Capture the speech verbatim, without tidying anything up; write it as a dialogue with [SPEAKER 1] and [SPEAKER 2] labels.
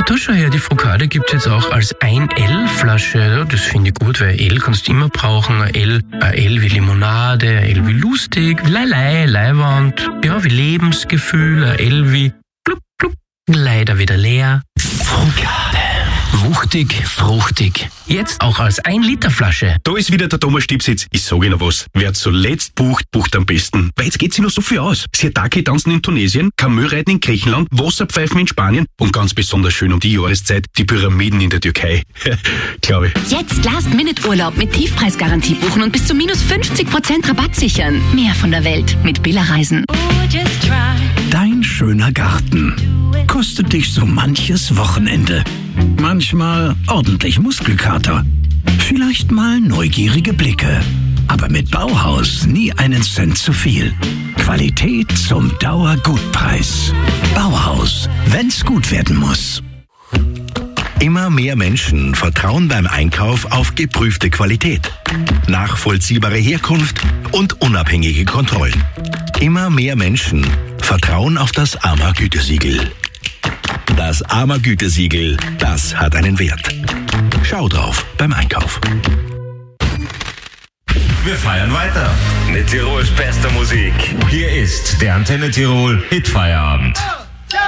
[SPEAKER 1] Da schau her, die Frukade gibt es jetzt auch als ein L-Flasche. Ja, das finde ich gut, weil L kannst du immer brauchen. Ein L, ein L wie Limonade, ein L wie lustig, Leilei, Leiwand, ja, wie Lebensgefühl, ein L wie blub, blub, leider wieder leer. Frukade. Wuchtig, fruchtig. Jetzt auch als ein Liter Flasche.
[SPEAKER 2] Da ist wieder der Thomas Stipsitz. Ich sage Ihnen was. Wer zuletzt bucht, bucht am besten. Weil jetzt geht sich noch so viel aus. Sirtaki tanzen in Tunesien, Kamelreiten in Griechenland, Wasserpfeifen in Spanien und ganz besonders schön um die Jahreszeit die Pyramiden in der Türkei. Glaube ich.
[SPEAKER 3] Jetzt Last-Minute-Urlaub mit Tiefpreisgarantie buchen und bis zu minus fünfzig Prozent Rabatt sichern. Mehr von der Welt mit Billa Reisen.
[SPEAKER 4] Dein schöner Garten kostet dich so manches Wochenende. Manchmal ordentlich Muskelkater. Vielleicht mal neugierige Blicke. Aber mit Bauhaus nie einen Cent zu viel. Qualität zum Dauergutpreis. Bauhaus, wenn's gut werden muss.
[SPEAKER 5] Immer mehr Menschen vertrauen beim Einkauf auf geprüfte Qualität, nachvollziehbare Herkunft und unabhängige Kontrollen. Immer mehr Menschen vertrauen auf das A M A-Gütesiegel. Das A M A-Gütesiegel, das hat einen Wert. Schau drauf beim Einkauf.
[SPEAKER 6] Wir feiern weiter mit Tirols bester Musik. Hier ist der Antenne Tirol Hitfeierabend.